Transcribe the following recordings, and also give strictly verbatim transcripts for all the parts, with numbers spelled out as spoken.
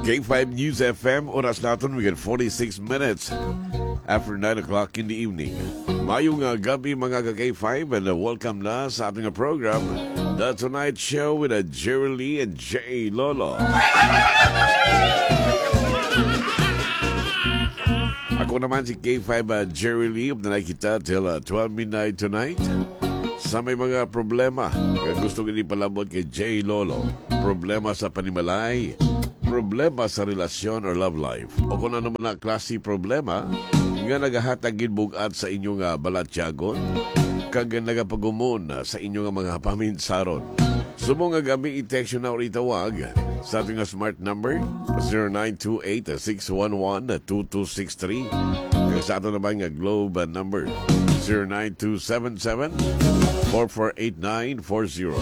K five News F M, oras natin, we get forty-six minutes after nine o'clock in the evening. Mayong uh, gabi mga ka-K five, and uh, welcome na sa ating uh, program, The Tonight Show with uh, Jerry Lee and Jay Lolo. Ako naman si K five uh, Jerry Lee, na kita till uh, twelve midnight tonight. Sa may mga problema, kaya gusto ko palabot kay Jay Lolo, problema sa panimalay, problema sa relasyon or love life, o kung ano naman na klase problema nga nagahatag ginbugat sa inyong uh, balatyagon, kag nagapagumon sa inyong mga paminsaron. Sumo nga gabi i-text na ulit tawag sa ating smart number zero nine two eight, six one one, two two six three, kag sa ato naman nga globe number zero nine two seven seven, four four eight nine four zero.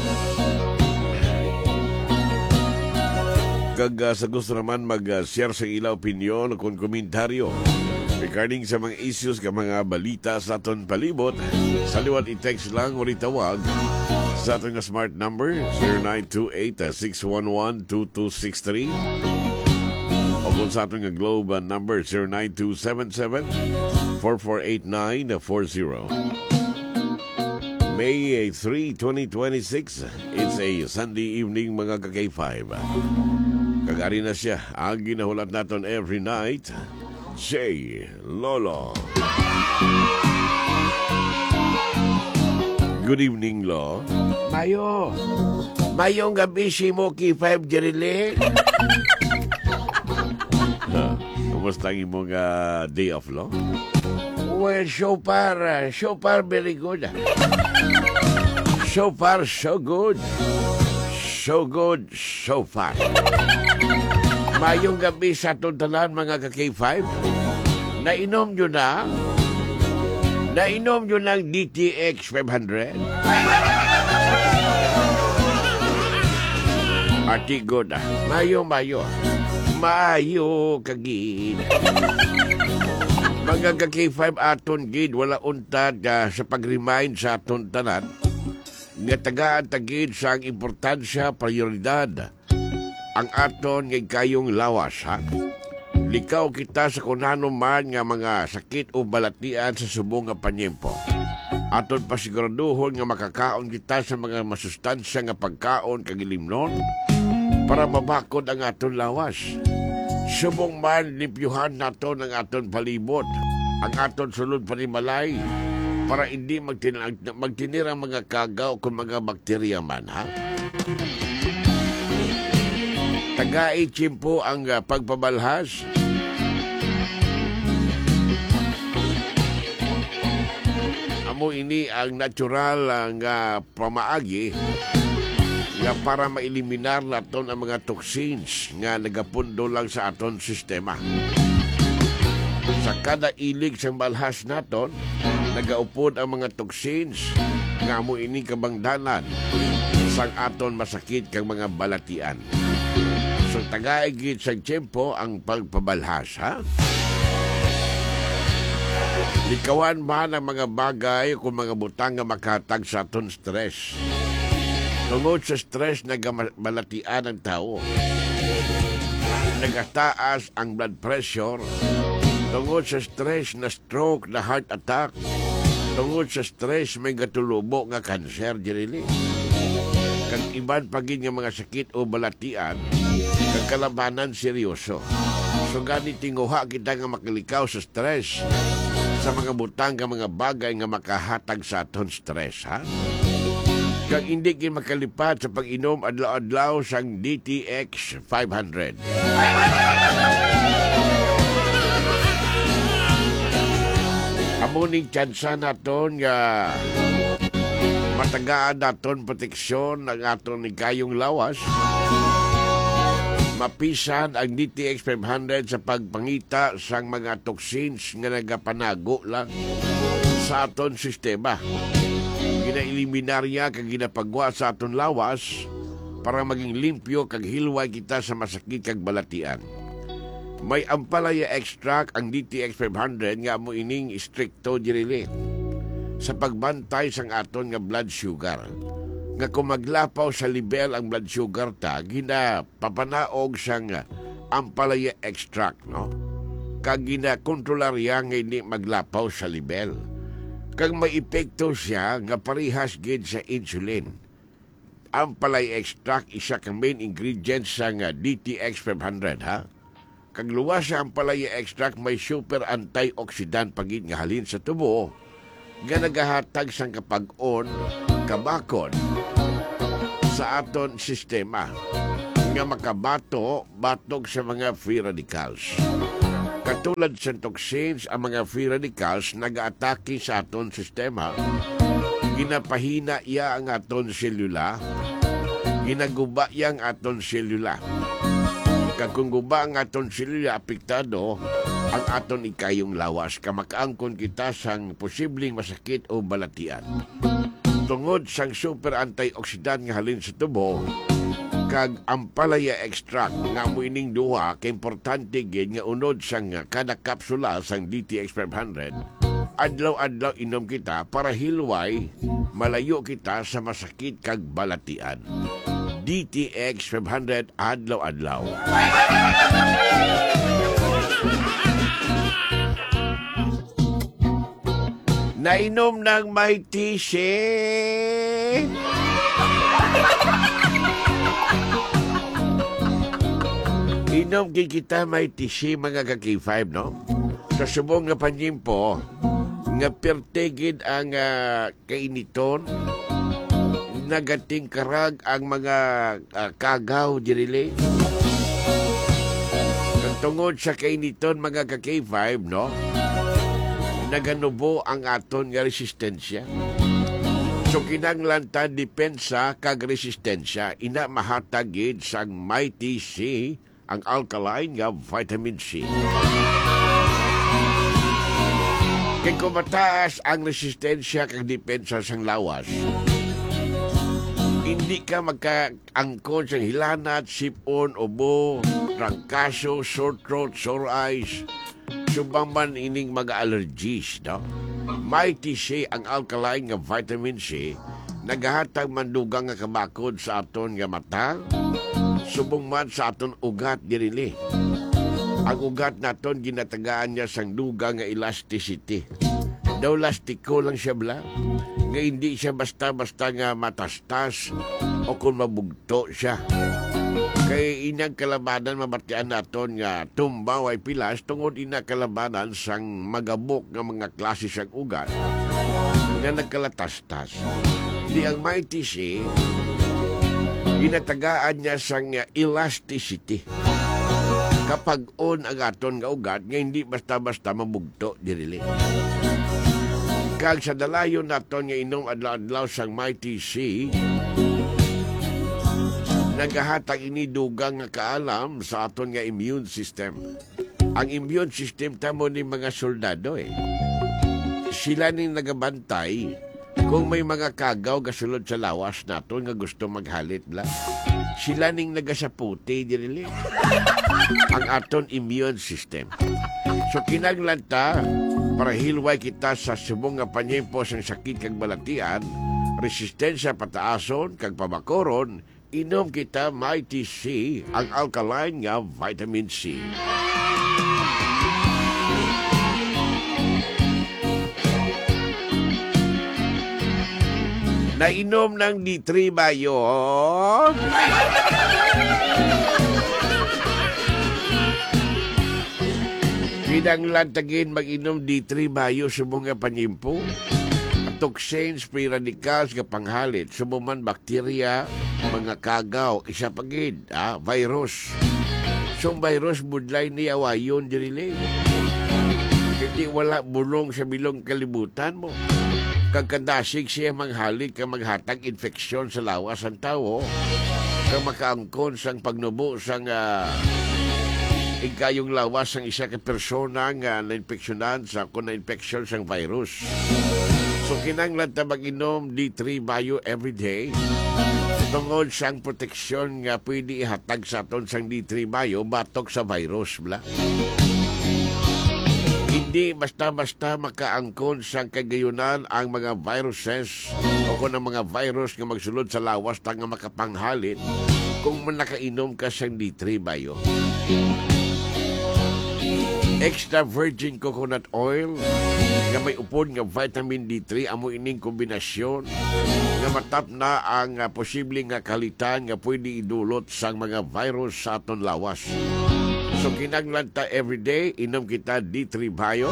Kag uh, sa gusto naman mag-share uh, sa ilang opinion o kung komentaryo regarding sa mga issues ka mga balita sa aton palibot, sa liwat i-text lang o ritawag sa ating smart number zero nine two eight, six one one, two two six three, o kung sa ating globe number zero nine two seven seven, four four eight nine four zero. May third, twenty twenty-six, it's a Sunday evening mga ka-K five. Kagari na siya ang ginahulat natin every night, Jay Lolo. Good evening, Lo. Mayo. Mayong gabi si mo K five Jerry. Huh? Kumusta ang imong uh, day off, Lo? Well, so far, uh, so far very good. So far, so good. So good, so far. Mayong gabi sa tuntalan mga ka-K five. Nainom nyo na? Nainom nyo ng D T X five hundred? Ati good ah. Mayo, mayo. Mayo, kagid. Mga ka-K five aton gid, wala untad uh, sa pag-remind sa aton tanan nga tagaan tagid sa ang importansya, prioridad ang aton nga kayong lawas, ha? Likaw kita sa kunano man nga mga sakit o balatian sa subong nga panyempo. Aton pasiguraduhon nga makakaon kita sa mga masustansya nga pagkaon kagilimnon para mabakod ang aton lawas. Subong man limpyuhan naton ang aton palibot, ang aton sulod panimalay, para hindi magtin- magtinira mga kagaw kung mga bakterya man, ha? Tagai chimpo ang uh, pagpabalhas. Amo ini ang natural ang uh, pamaagi nga para maeliminar naton ang mga toxins nga nagapundo lang sa aton sistema. Sa kada ilig sa balhas naton, nagaupod ang mga toxins nga mo ini kabangdanan sang aton masakit kang mga balatian. So tagaigid sa tiyempo ang pagpabalhas, ha? Likawan man ang mga bagay kung mga butang nga makatag sa aton stress. Tungod sa stress nagabalatian ang tao, nagataas ang blood pressure. Tungod sa stress na stroke, na heart attack. Tungod sa stress may gatulubo nga cancer, Jerry. Kag iban pagin nga mga sakit o balatian, kag kalabanan seryoso. So gani tinguha kita nga makalikaw sa stress, sa mga butang nga mga bagay nga makahatag sa aton stress, ha? Kag hindi kin makalipat sa pag-inom adlaw-adlaw sang D T X five hundred. Amuning tsansa naton nga matagaan naton proteksyon ng aton kayong lawas. Mapisan ang D T X five hundred sa pagpangita sang mga toxins nga nagapanago lang sa aton sistema. Ginaeliminarya kag ginapagwa sa aton lawas para maging limpyo kag hilway kita sa masakit kag balatian. May ampalaya extract ang D T X five hundred nga mo ining stricto dirili sa pagbantay sang aton nga blood sugar. Nga kung maglapaw sa level ang blood sugar ta, gina papanaog sang ampalaya extract, no? Kag ginakontrolarya nga hindi maglapaw sa level. Kag may epekto siya nga parihas gid sa insulin. Ampalaya extract isa ka main ingredient sa nga D T X five hundred, ha? Kag luwas sa ampalaya extract may super antioxidant pagid nga halin sa tubo nga nagahatag sang kapag-on kabakon sa aton sistema nga makabato batog sa mga free radicals. Katulad sa toxins, ang mga free radicals nag-aatake sa aton sistema, ginapahina iya ang aton selula, ginaguba iya ang aton selula. Kag kung guba ang aton selula apektado, ang aton ikayong lawas, kamakaangkon kita sang posibleng masakit o balatian. Tungod sang super antioxidant nga halin sa tubo, kag ampalaya extract nga muining duha kay importante gid nga unod sang kada kapsula sang D T X five hundred, adlaw-adlaw inom kita para hilway malayo kita sa masakit kag balatian. D T X five hundred adlaw-adlaw. Nainom ng may tisi. Inom gid kita may tisi mga ka-K five, no? Sa subong nga panyimpo, nga pertegid ang uh, kainiton, nagating karag ang mga uh, kagaw dirili. Tungod sa kainiton mga ka-K five, no? Naganubo ang aton nga resistensya. So kinanglan ta depensa kag resistensya ina mahatagid sang Mighty C, ang alkaline nga vitamin C. Kaya kung mataas ang resistensya kag depensa sang lawas, hindi ka magkaangkon sa hilanat, sipon, ubo, trangkaso, sore throat, sore eyes, subang man ining mga allergies, no? Mighty C, ang alkaline nga vitamin C, nagahatag mandugang nga kabakod sa aton nga mata, subong man sa aton ugat dirili. Ang ugat naton ginatagaan niya sang dugang nga elasticity. Daw lastiko lang siya bla, nga hindi siya basta-basta nga matastas o kung mabugto siya. Kay inang kalabanan mabatian naton nga tumbaw ay pilas tungod ina kalabanan sang magabok nga mga klase sang ugat nga nagkalatastas. Di ang Mighty C, ginatagaan niya sang elasticity. Kapag on ang aton nga ugat nga hindi basta-basta mabugto dirili. Kag sa dalayon naton nga inom adlaw-adlaw sang Mighty C, nagahatag ini dugang nga kaalam sa aton nga immune system. Ang immune system tamo ni mga soldado eh. Sila ning nagabantay kung may mga kagaw gasulod sa lawas naton nga gusto maghalit bla. Sila ning nagasaputi dirili. Ang aton immune system. So kinahanglan ta para hilway kita sa subong nga panyempo sang sakit kag balatian, resistensya pataason kag pamakoron, inom kita Mighty C, ang alkaline nga vitamin C. Nainom ng D three ba yun? Kinanglan mag-inom D three bayo subong nga panyimpo. Toxins, free radicals, kapanghalit, sumuman bakterya, mga kagaw, isa pagid, ah, virus. So, virus, budlay ni awayon, dirili. Hindi wala bulong sa bilong kalibutan mo. Kagkandasig siya manghalik ka maghatag infeksyon sa lawas ang tao, kang makaangkon sang pagnubo sang uh, ikayong lawas sang isa ka persona nga na-infeksyonan sa kung na-infeksyon sang virus. So, kinanglan ta mag-inom D three Bio everyday. Tungod sang proteksyon nga pwede ihatag sa aton sang D three Bio batok sa virus, bla. Hindi basta-basta makaangkon sang kagayunan ang mga viruses o kung ang mga virus nga magsulod sa lawas ta nga makapanghalit. kung nakainom ka sang D three bayo. Extra virgin coconut oil nga may upod nga vitamin D three amo ining kombinasyon nga matap na ang uh, posibleng nga kalitan nga pwede idulot sang mga virus sa aton lawas. So kinahanglan ta everyday inom kita D three Bio,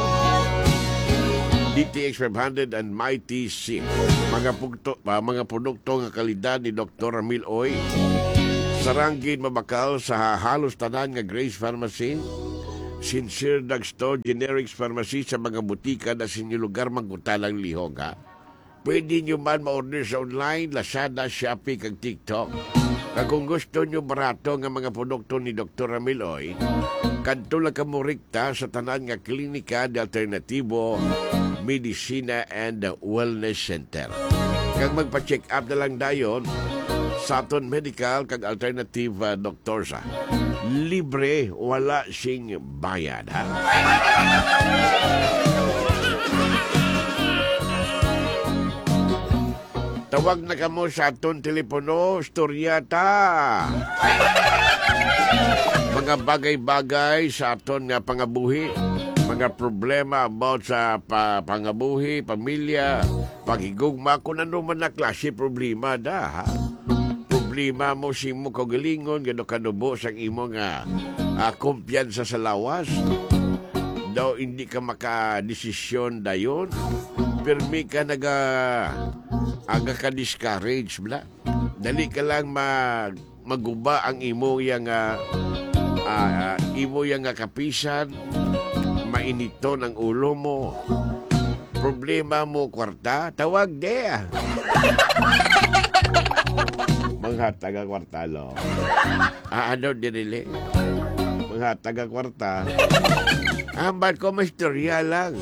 D T X five hundred and Mighty C. Mga pugto, uh, mga produkto nga kalidad ni Doctor Ramil Oy. Saranggid mabakal sa halos tanan nga Grace Pharmacy, Sincere Drugstore, Generics Pharmacy sa mga butika na sa inyo lugar magkutalang lihong ha. Pwede nyo man ma-order sa online, Lazada, Shopee, kag TikTok. Kag kung gusto nyo barato nga mga produkto ni Doctor Ramil Oy, kadto lang ka mo rikta sa tanan nga klinika de alternatibo, Medicina and Wellness Center. Kag magpa-check up na lang dayon sa aton medical kag alternative uh, doktor sa. Libre, wala sing bayad, ha? Tawag na kamo sa aton telepono, storyata. Mga bagay-bagay sa aton nga pangabuhi, mga problema about sa pa, pangabuhi, pamilya, paghigugma, kung ano man na klase problema da, ha? Problema mo si mo kagalingon, gano kanubo sa imo nga uh, kumpiyansa sa lawas. Daw hindi ka makadesisyon dayon. Pirmi ka naga aga ka discourage bla. Dali ka lang mag maguba ang imo yang uh, uh, imo yang uh, kapisan, mainito ng ulo mo. Problema mo kwarta, tawag de. Mga taga kwarta lo. Ah, ano dinili? Mga taga kwarta. Ambat ko mastorya lang.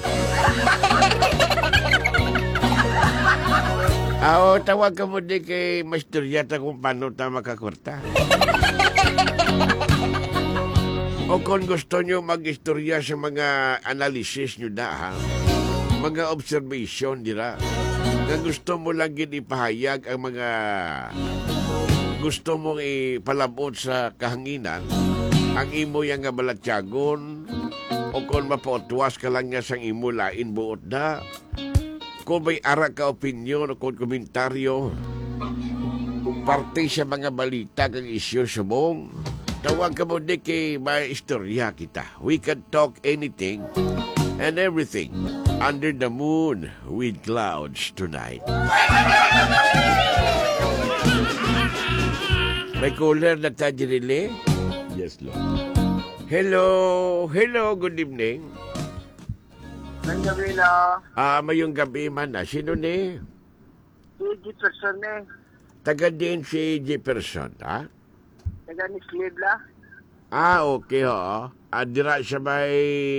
Ah, tawag ka mo di kay mastorya ta kung paano ta makakwarta. O kung gusto nyo mag-istorya sa mga analysis nyo da, ha? Mga observation dira. Na gusto mo lang gid ipahayag ang mga gusto mong ipalabot sa kahanginan, ang imo yang nga balatyagon, o kung mapautwas ka lang nga sang imo lain buot na, kung may ara ka opinyon o kung komentaryo, parte sa mga balita kang isyo sa mong, tawag ka mo di kay may istorya kita. We can talk anything and everything under the moon with clouds tonight. May caller na tayo rin. Yes, Lord. Hello. Hello. Good evening. Ang gabi na. Ah, mayong gabi man na. Sino ni? Si Jefferson eh. Taga din si Jefferson, ha? Taga ni Slibla. Ah, okay, ho. Ah, dira siya may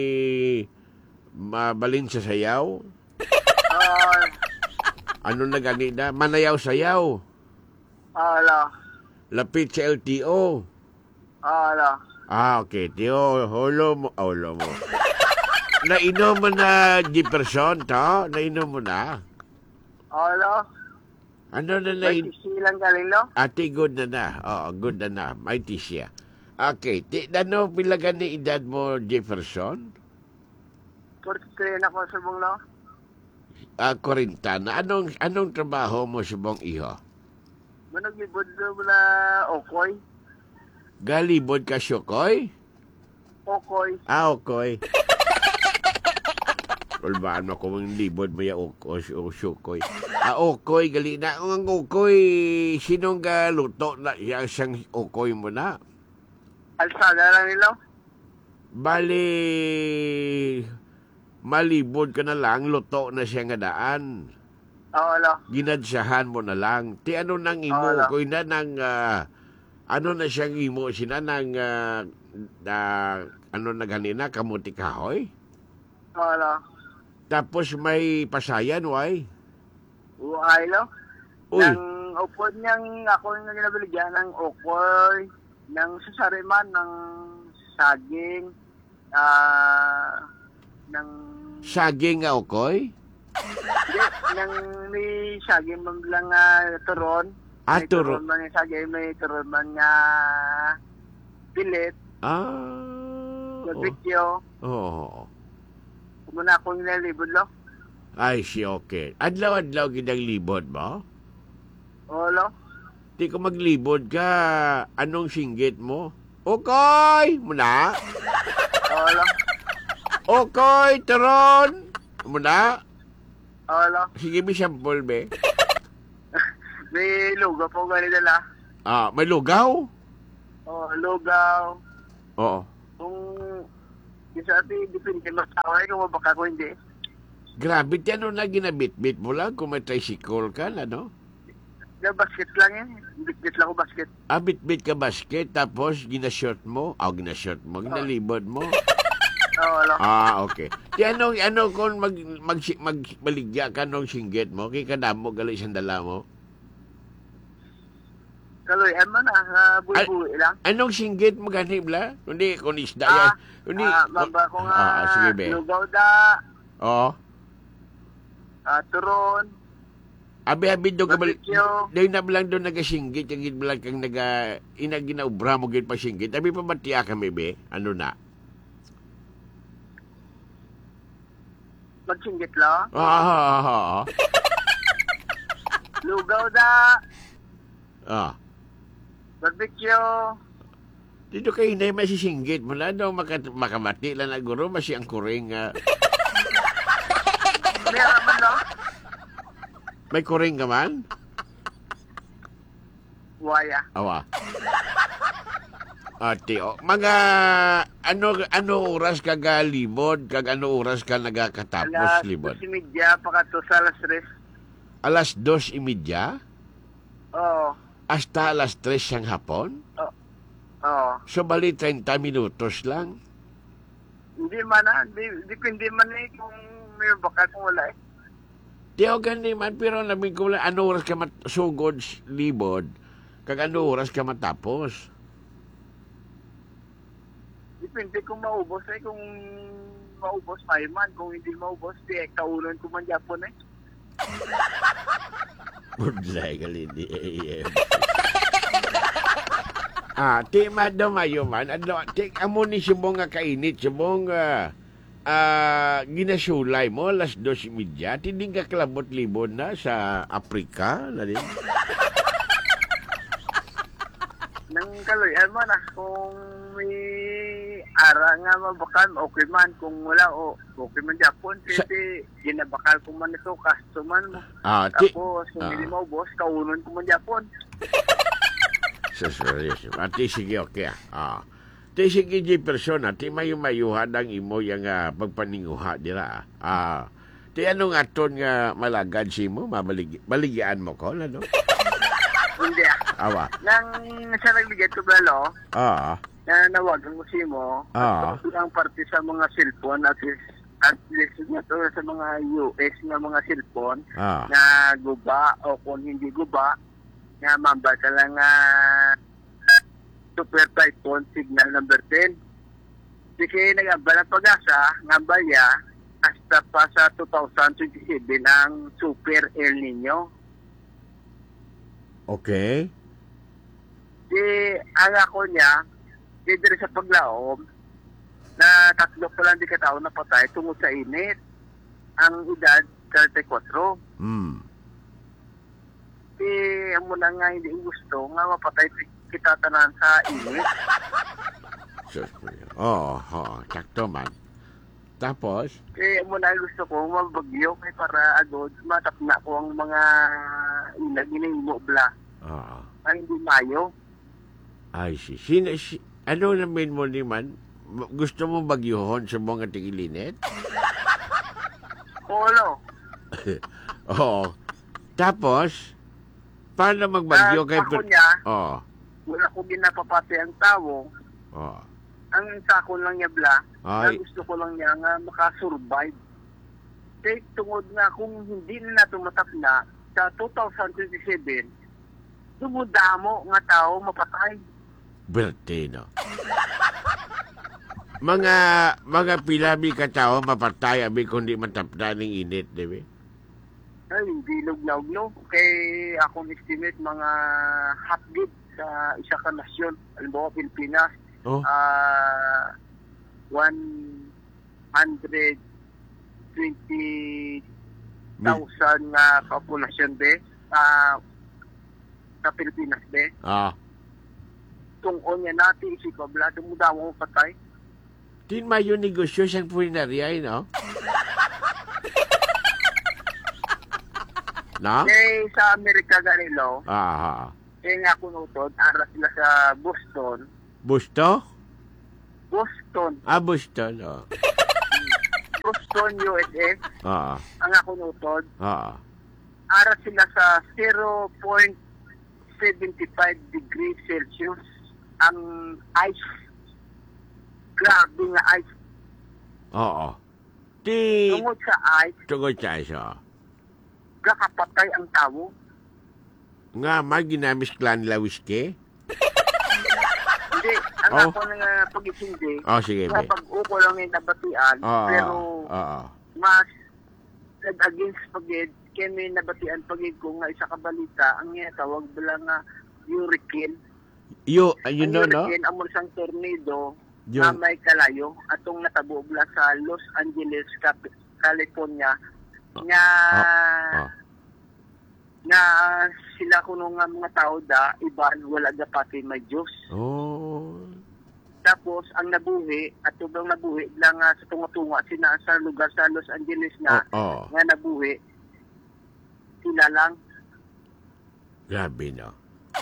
mabalin sa sayaw? Ah, Ano na gani na? Manayaw sayaw. ala. Lapit sa L T O. Ala. Ah, okay. Tiyo, holo mo. Ah, holo mo. Nainom mo na Jefferson, to? Nainom mo na? Ala. Ano na May nainom? silang galing no? Ate, good na na. Oo, good na na. Mighty siya. Okay. Ti, ano, pila gani edad mo, Jefferson? forty-three na ko subong no? Ah, Corintana. Anong, anong trabaho mo sa bong iho? Manog ibod mo na Okoy. Galibod ka, Syokoy? Okoy. Ah, okay. Ulbaan mo kung libod mo yung Syokoy. Ah, Okoy, gali na. Ang Okoy, sinong galuto na yung siyang Okoy mo na? Alsada lang nilo. Bali, malibod ka na lang, luto na siya nga daan. Ala. Ginadsahan mo na lang. Ti ano nang imo? Ala. Kung na nang, ah, ano na siyang imo? Sina nang, ah, ah, ano na ganina, kamuti kahoy? Ala. Tapos may pasayan, why? Uay no? Uy. Nang upod niyang ako yung ginabiligyan ng Okoy, ng sasariman, ng saging, ah, ng Saging nga, okoy? Hindi, nang may saging lang uh, turon, Ah, May turo. turon man yung sagay, may turon man nga pilit, Ah. barbecue. Oh. Oh. Muna akong nalibod lo. Ay, si okay. Adlaw-adlaw gidang libod mo? Oo lo. Di ko maglibod ka. Anong singgit mo? Okay! Muna? Oo lo. Okay, Teron! Muna? Oo lo. Sige, may sample, be. May lugaw po ganito la. Ah, may lugaw? Oo, lugaw. Oo. Kung isa ati, depende masaway kung mabaka ko hindi. Grabe, ano na ginabit-bit mo lang kung may tricycle ka, ano? Na basket lang yan. Bit-bit lang ko basket. Ah, bit-bit ka basket, tapos ginashort mo? Ah, oh, ginashort mo, ginalibod mo? Oo lo. Ah, okay. Di ano, ano kung mag, mag, mag, maligya ka nung singgit mo, kay kadamo gali isang dala mo? Kaloy, ano na, uh, buhay-buhay lang. Anong singgit mo gani, bla? Hindi, kung isda Ah, yan. Hindi. ah, mamba ko nga, Ah, ah, sige, be. lugaw da, Oo. ah, turon, Abi-abi doon ka bal... barbecue. Dahil na lang doon nagasinggit, yung gid kang naga... Inaginaubra mo gid pa singgit. Abi pa batiya kami, be? Ano na? Magsinggit lang. Ah, ah, ah, ah, ah. Lugaw da, Ah. barbecue. Dito kayo na yung masisinggit mo na daw maka, makamati lang na guro, masi ang kuring. Uh... Meron man no? May kuring ka man? Waya. Awa. Ate, oh. Mga ano ano oras ka galibod, kag ano oras ka nagakatapos Alas libod? dos media, pakato sa alas tres. Alas dos imidya? Oo. Hasta alas tres siyang hapon? Oo. So, bali treinta minutos lang. Hindi man na, di, depende man eh kung may baka kung wala eh. Tiyo gani man, pero namin ko lang, ano oras ka mat- sugod libod, kag ano oras ka matapos? Depende kung maubos eh, kung maubos tayo man, kung hindi maubos, di eh, kaulan ko man Japon eh. Budlay kalindi A M. Ah, ti madam mayo man, ano, ti amo ni subong nga kainit, subong ah, ah, ginasulay mo, alas dos media, tinding ka kalabot libod na sa Afrika, na din. Nang kaloyan man ah, kung may ara nga mabakan, okay man. Kung wala, o okay man Japon. Sa- Kasi ginabakal ko man ito, customer mo. Ah, ti, Tapos, kung Ah. hindi mo boss, kaunon ko man Japon. sa seryoso. Ati sige, okay ah. Ah. Ti sige, di persona, ti mayu-mayuhan ang imo yung uh, pagpaninguha dira ah. Ah. Ti anong aton nga malagad si mo, mabalig baligyan mo ko, ano? Hindi ah. Awa. Nang sa nagbigay ko balo, Ah. na nawagan ko si mo, Ah. at ang parte sa mga cellphone at least, at least nga to sa mga U S na mga cellphone Ah. na guba o kung hindi guba, nga mamba ka lang nga super typhoon signal number ten. Kasi nag-aba ng pag-asa, nga balya, hasta pa sa two thousand twenty-seven ang super El Nino. Okay. Di, ang ako niya, di dire sa paglaom, na tatlo pa lang di katao na patay tungkol sa init. Ang edad, thirty-four. Hmm. Di, ang muna nga hindi gusto, nga mapatay kita tanan sa init. Sus, oh, oh, sakto man. Tapos, Kaya muna gusto ko mabagyo kay para agad matapna ko ang mga inagining mo bla. ah, Ang hindi mayo. ay si, sino, si, ano namin mo ni man? Gusto mo bagyuhon sa mga tigilinit? Polo. Oo. Tapos, paano magbagyo Ah, kay... ako niya, Oo. wala ko ginapapati ang tao. Oo. Ang sako lang niya bla. Ay. Ang gusto ko lang niya nga makasurvive. Kaya tungod nga kung hindi na tumatap na sa two thousand twenty-seven, dumudamo nga tao mapatay. Bertino. Mga mga pilabi ka tao mapatay abi kundi matapda ng init, di ba? Ay, hindi luglaw-luglaw. Kay akong estimate mga half gig sa isa ka nasyon. Halimbawa, Pilipinas. Oh. Ah, one hundred twenty thousand nga populasyon be. Ah, sa Pilipinas be. Ah. Tungkol niya natin, isipabla, dumudamo mo patay. Tin mayo negosyo siyang pulinarya, no? No? Eh, sa Amerika ganilo, Ah. eh nga kunutod, ara sila sa Boston. Busto? Boston. Ah, Boston, oh. Boston, U S A. Ah. Ang ako nutod, Ah. ara sila sa zero point seven five degrees Celsius. Ang ice. Grabe nga ice. Oo. Ti... Tungod sa ice, Tungod sa iso. kakapatay ang tao. Nga, mag ginamis klan nila whiskey? Hindi, ang Oh. ako nga pag-isindi, Oh, sige, be. kapag uko lang yung nabatian, Oo. pero Oo. mas nag-against pagid, kaya may nabatian pagid ko nga isa kabalita, ang nga tawag bala nga hurricane. Yo, ayun Ang no, no? hurricane, amon siyang tornado, na Yung... may kalayo, atong natabo bala sa Los Angeles, Cap- California, nga Ah. nga sila kuno nga mga tao da, iban wala da pati may Diyos. Oh. Tapos ang nabuhi, at tubang nabuhi lang nga sa tunga-tunga sina sa lugar sa Los Angeles na Oo. nga nabuhi, sila lang. Grabe, no?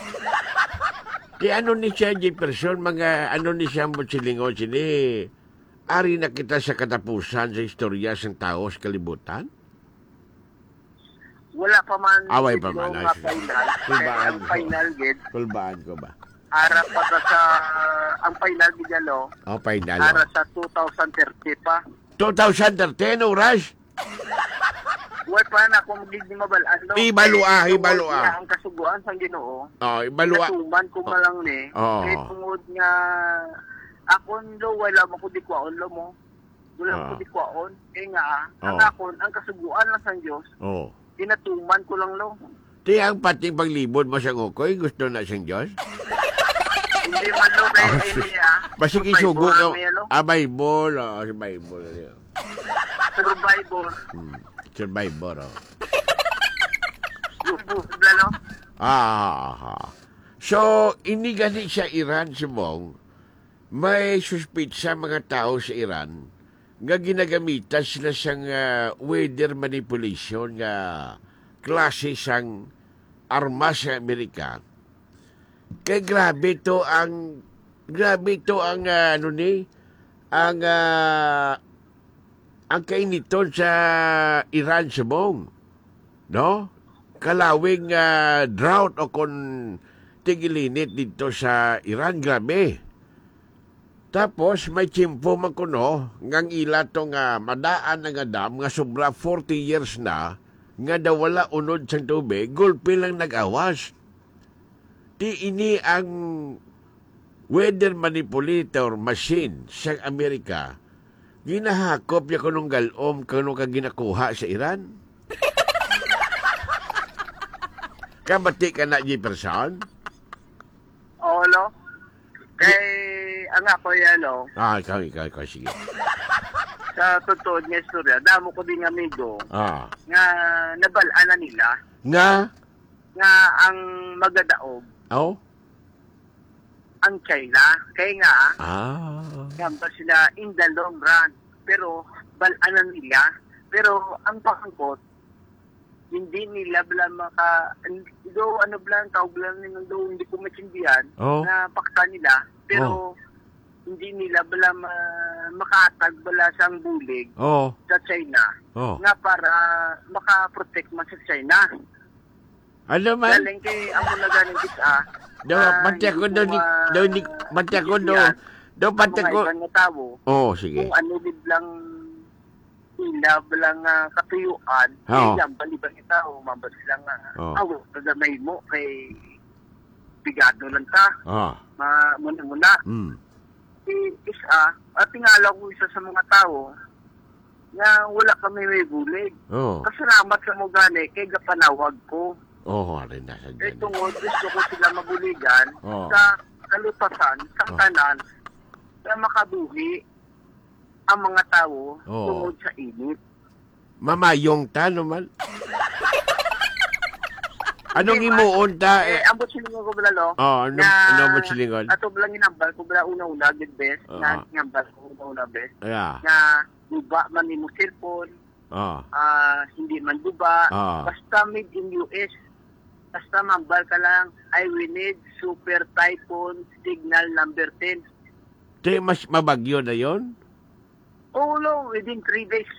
Di ano ni siya, Jefferson, mga ano ni siya mo silingon sini, ari na kita sa katapusan sa istorya ng tao sa kalibutan? Wala pa man Away dito pa man, nga ay, sige. final. Kulbaan Kaya ang ko. final gid, Kulbaan ko ba? ara pa ta sa ang final gid ano, Oh, final. ara sa twenty thirty pa. twenty thirteen, oras? Way pa na kung magiging mabalaan. No? Ibalua, Kaya ibalua. tungod nga ang kasuguan sa Ginoo. Oh, ibalwa. Natuman ko Oh. malang ni. Oo. Kaya tungod nga akon lo wala mo ko di kwaon lo mo. Wala Oo. ko di kwaon. Kaya nga ang Oo. akon ang kasuguan lang sa Dios. Oh. Tinatuman ko lang lo. Di ang pating paglibod mo sa ngukoy, gusto na siyang Diyos? Hindi man lo kay Oh, ay niya. Basig Survival isugo ang ka. may, lo. Ah, Bible. Oh, si Bible. Survival. Hmm. Survivor, oh. Yung buhod lo. Ah, so, ini gani sa Iran, Simong, may suspit sa mga tao sa Iran nga ginagamitan sila sang uh, weather manipulation nga klase sang armas sa Amerika. Kaya grabe to ang grabe to ang uh, ano ni ang uh, ang kainiton sa Iran, Simong. No? Kalawing uh, drought o kon tigilinit dito sa Iran, grabe. Tapos may chimpo man kuno ngang ila to nga madaan nga dam nga sobra forty years na nga dawala unod sa tubig, gulpi lang nag-awas. Ti ini ang weather manipulator machine sa Amerika. Ginahakop ya kunong galom kuno ka ginakuha sa Iran. Kabati ka na, Jefferson? Oo lo. Kay ang ako yan lo. Ah, ikaw, ikaw, ikaw, sige. Sa totoo nga istorya, damo ko din amigo Ah. nga nabalaan na nila Nga? nga ang magadaog Oh? ang China. Kaya nga, Ah. gamba sila in the long run. Pero balanan nila. Pero ang pangkot, hindi nila bala maka, do ano bala, tawag bala nila, do hindi ko matsindihan Oh. na paksa nila. Pero hindi nila bala ma, makatag bala sa bulig Oh. sa China. Oh. Nga para makaprotect man sa China. Ano man? Galing kay amo na galing kita. Daw, pati ako daw, ni, daw, ni, pati ako daw, daw, pati Mga ako. ibang nga tao, Oh, sige. kung ano lang nila bilang uh, katuyuan, Oo. eh, yan, balibang nga tao, mabas lang nga, Oo. awo, tagamay mo, kay bigado lang ta, Ah. ma, muna-muna. Hmm. Si isa, at tingala ko isa sa mga tao, nga wala kami may bulig. Oh. Kasalamat sa mo gani, kay gapanawag ko. Oh, rin nasa Eh, dyan. tungod, gusto ko sila mabuligan Oh. sa kalutasan, sa Oh. tanan, na makabuhi ang mga tao Oh. tungod sa init. Mamayong ta naman. Anong Hindi, imuon ta? Eh, Eh, ambot silingon ko balalo. oh, ano, ano mo silingon? Ato lang inambal ko bala una-una, good best. Oo. Na inambal ko una-una best. Yeah. Na duba man ni mo cellphone, Oh. ah, hindi man duba. Ah. Basta made in U S. Basta mambal ka lang, I will need super typhoon signal number ten. Ito yung mas mabagyo na yon? Oh no, within three days.